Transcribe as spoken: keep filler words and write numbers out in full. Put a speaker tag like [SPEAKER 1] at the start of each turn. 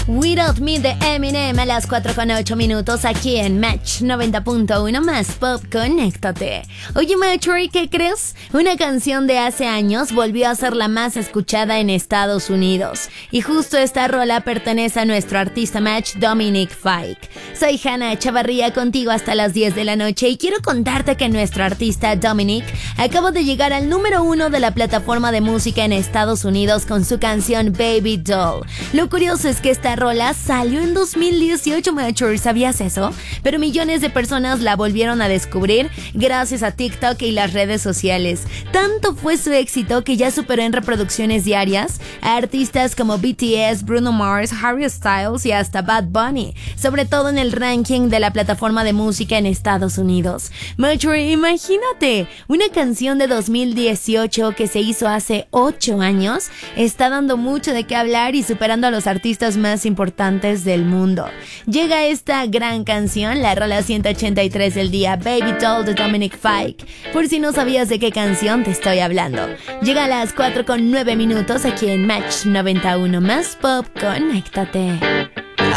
[SPEAKER 1] Without Me de Eminem a las cuatro con ocho minutos aquí en Match noventa punto uno más Pop, conéctate. Oye, Mercury, ¿qué crees? Una canción de hace años volvió a ser la más escuchada en Estados Unidos. Y justo esta rola pertenece a nuestro artista Match, Dominic Fike. Soy Hannah Chavarría contigo hasta las diez de la noche y quiero contarte que nuestro artista Dominic acaba de llegar al número uno de la plataforma de música en Estados Unidos con su canción Baby Doll. Lo curioso es que esta rola salió en dos mil dieciocho, Mature, ¿sabías eso? Pero millones de personas la volvieron a descubrir gracias a TikTok y las redes sociales. Tanto fue su éxito que ya superó en reproducciones diarias a artistas como B T S, Bruno Mars, Harry Styles y hasta Bad Bunny, sobre todo en el ranking de la plataforma de música en Estados Unidos. Mature, imagínate, una canción de dos mil dieciocho que se hizo hace ocho años está dando mucho de qué hablar y superando a los artistas más importantes del mundo. Llega esta gran canción, la rola ciento ochenta y tres del día, Baby Doll de Dominic Fike. Por si no sabías de qué canción te estoy hablando. Llega a las cuatro con nueve minutos aquí en Match noventa y uno más Pop, conéctate.